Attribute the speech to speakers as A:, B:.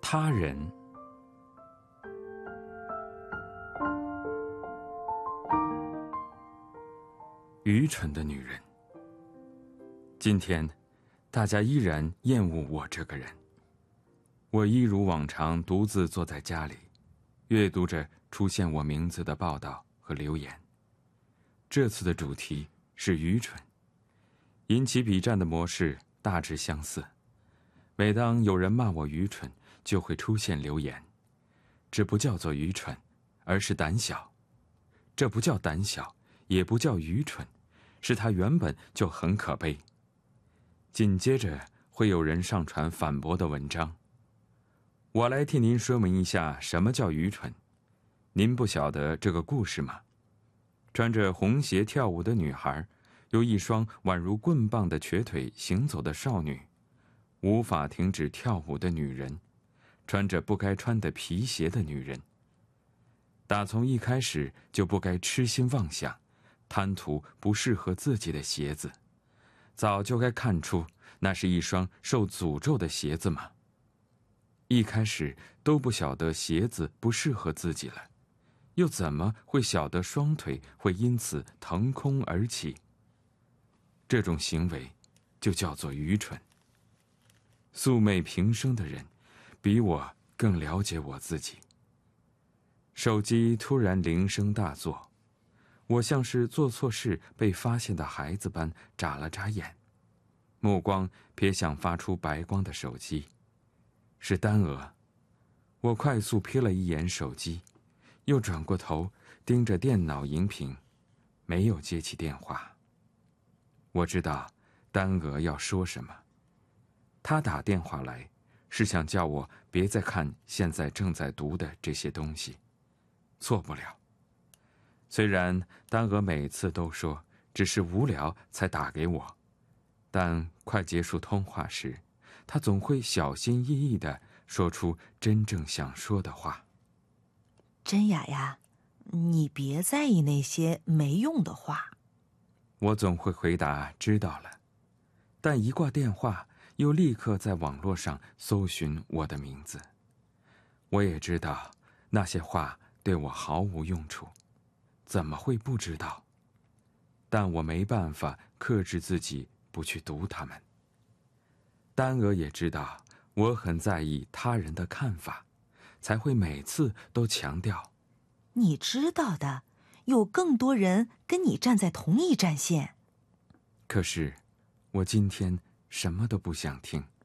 A: 他人。愚蠢的女人。今天大家依然厌恶我这个人。我一如往常独自坐在家里，阅读着出现我名字的报道和留言。这次的主题是愚蠢，引起笔战的模式大致相似。每当有人骂我愚蠢，就会出现留言，这不叫做愚蠢，而是胆小。这不叫胆小，也不叫愚蠢，是他原本就很可悲。紧接着会有人上传反驳的文章。我来替您说明一下什么叫愚蠢。您不晓得这个故事吗？穿着红鞋跳舞的女孩，有一双宛如棍棒的瘸腿行走的少女，无法停止跳舞的女人，穿着不该穿的皮鞋的女人。打从一开始就不该痴心妄想，贪图不适合自己的鞋子，早就该看出那是一双受诅咒的鞋子嘛。一开始都不晓得鞋子不适合自己了，又怎么会晓得双腿会因此腾空而起？这种行为就叫做愚蠢。素昧平生的人比我更了解我自己。手机突然铃声大作，我像是做错事被发现的孩子般眨了眨眼，目光瞥向发出白光的手机，是丹娥。我快速瞥了一眼手机，又转过头盯着电脑荧屏，没有接起电话。我知道丹娥要说什么，她打电话来是想叫我别再看现在正在读的这些东西，错不了。虽然丹娥每次都说只是无聊才打给我，但快结束通话时，她总会小心翼翼地说出真正想说的话。
B: 真雅呀，你别在意那些没用的话。
A: 我总会回答知道了，但一挂电话又立刻在网络上搜寻我的名字。我也知道那些话对我毫无用处，怎么会不知道？但我没办法克制自己不去读它们。丹娥也知道我很在意他人的看法，才会每次都强调，
B: 你知道的，有更多人跟你站在同一战线。
A: 可是我今天什么都不想听。